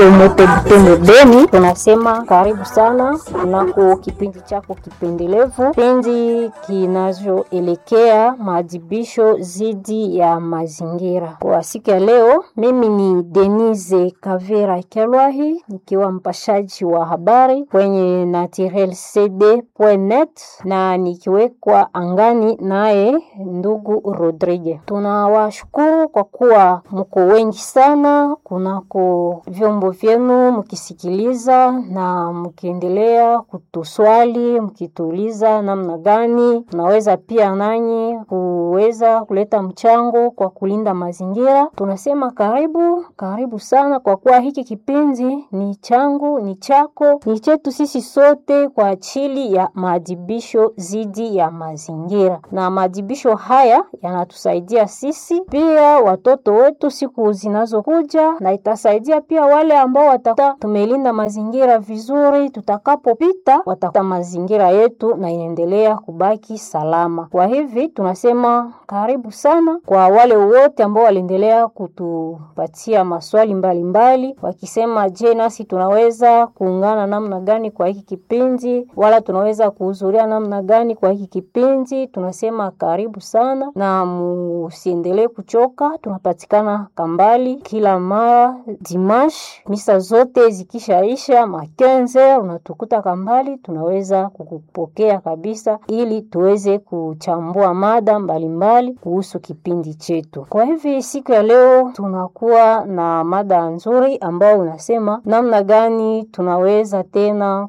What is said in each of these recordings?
Motebutemo Beni, tunasema karibu sana kunako kipindi chako kipendelevu, kipindi kinachoelekea maadhibisho zidi ya mazingira. Kwa siku ya leo, mimi ni Denise Kavera Kelwahi, nikiwa mpashaji wa habari kwenye naturelcd.net na nikiwekwa angani naye ndugu Rodrigue. Tunawashukuru kwa kuwa mko wengi sana kunako vyombo vyenu mkisikiliza na mkiendelea kutuswali, mkituuliza namna gani tunaweza pia nanyi kuweza kuleta mchango kwa kulinda mazingira. Tunasema karibu sana, kwa kuwa hiki kipindi ni changu, ni chako, ni chetu sisi sote kwa ajili ya maadhibisho zidi ya mazingira. Na maadhibisho haya yanatusaidia sisi pia watoto wetu siku zinazokuja, na itasaidia pia wale ambao watakuwa tumelinda mazingira vizuri, tutakapopita watakuta mazingira yetu na inaendelea kubaki salama. Kwa hivi tunasema karibu sana kwa wale wote ambao waliendelea kutupatia maswali mbalimbali wakisema je, nasi tunaweza kuungana namna gani kwa hiki kipindi, wala tunaweza kuhudhuria namna gani kwa hiki kipindi. Tunasema karibu sana na msiendelee kuchoka. Tunapatikana Kambali kila mara Dimash, misa zote zikishaisha 15 unatukuta Kambali. Tunaweza kukupokea kabisa ili tuweze kuchambua mada mbalimbali kuhusu kipindi chetu. Kwa hivi siku ya leo tunakuwa na mada nzuri ambao unasema namna gani tunaweza tena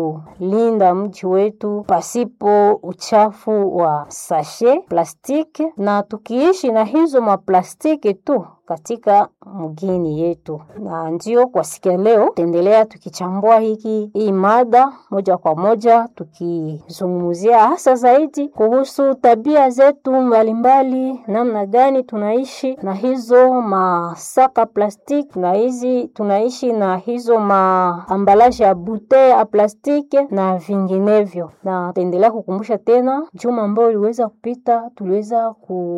kulinda mji wetu pasipo uchafu wa sachet plastiki, na tukiishi na hizo maplastiki tu katika mgini yetu. Na ndio kwa siku ya leo tuendelea tukichambua hii mada moja kwa moja, tukizungumzia hasa zaidi kuhusu tabia zetu mbalimbali, namna gani tunaishi na hizo masaka plastiki, na tunaishi na hizo maambalaje ya bouteille ya plastiki na vinginevyo. Na tuendelea kukumbusha tena juma ambao iliweza kupita tuliweza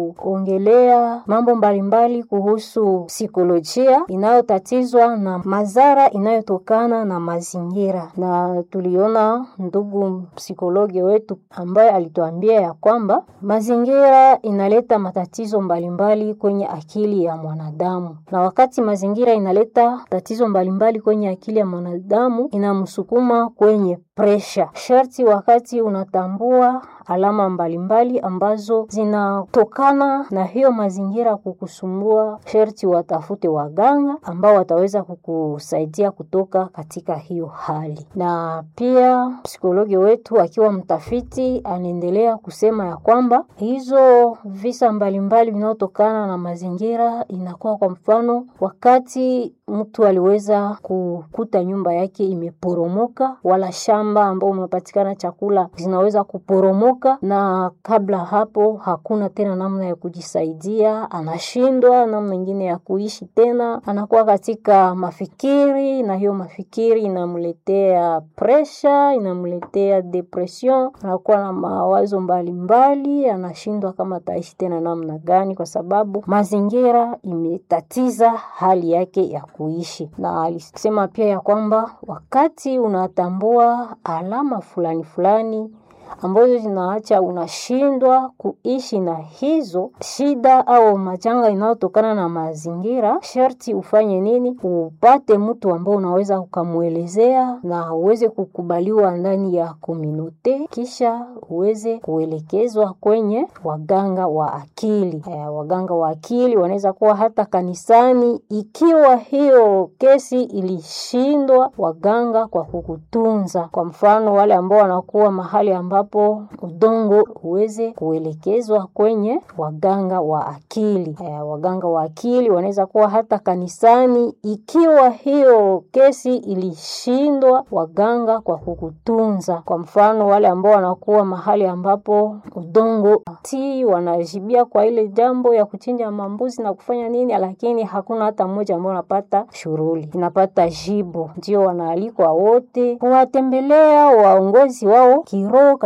kuongelea mambo mbalimbali kuhusu psikolojia inayotatizwa na madhara inayotokana na mazingira. Na tuliona ndugu psikologi wetu ambaye alituambia ya kwamba mazingira inaleta matatizo mbalimbali kwenye akili ya mwanadamu, na wakati mazingira inaleta tatizo mbalimbali kwenye akili ya mwanadamu inamsukuma kwenye pressure. Sharti wakati unatambua alama mbalimbali ambazo zinatokana na hiyo mazingira kukusumbua, sharti watafute waganga ambao wataweza kukusaidia kutoka katika hiyo hali. Na pia psikologi wetu akiwa mtafiti anaendelea kusema ya kwamba hizo visa mbalimbali vinaotokana na mazingira inakuwa kwa mfano wakati mtu aliweza kukuta nyumba yake imeporomoka, wala shamba ambao umepatikana chakula zinaweza kuporomoka, na kabla hapo hakuna tena namna ya kujisaidia, anashindwa namna nyingine ya kuishi tena, anakuwa katika mafikiri, na hiyo mafikiri inamletea pressure, inamletea depression, anakuwa na mawazo mbalimbali, anashindwa kama ataishi tena namna gani, kwa sababu mazingira imetatiza hali yake ya kuishi. Na alisema pia ya kwamba wakati unatambua alama fulani ambazo zinaacha unashindwa kuishi na hizo shida au majanga inayotokana na mazingira, sharti ufanye nini? Upate mtu ambao unaweza ukamuelezea na uweze kukubaliwa ndani ya community, kisha uweze kuelekezwa kwenye waganga wa akili. Waganga wa akili wanaweza kuwa hata kanisani ikiwa hiyo kesi ilishindwa waganga kwa kukutunza. Kwa mfano wale ambao wanakuwa mahali ambapo udongo uweze kuelekezwa kwenye waganga wa akili. Waganga wa akili wanaweza kuwa hata kanisani ikiwa hiyo kesi ilishindwa waganga kwa kukutunza. Kwa mfano wale ambao wanakuwa mahali ambapo udongo wanajibia kwa ile jambo ya kuchinja mambuzi na kufanya nini, lakini hakuna hata mmoja ambao anapata shughuli, inapata jibu. Ndio wanaalikwa wote kuwatembelea waongozi wao kiroho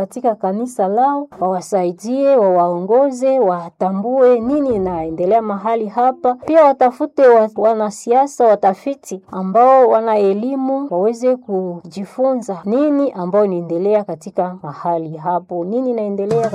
katika kanisa lao, wawasaidie, wawaongoze, watambue nini inaendelea mahali hapa. Pia watafute wanasiasa, watafiti ambao wana elimu, waweze kujifunza nini ambao inaendelea katika mahali hapo, nini inaendelea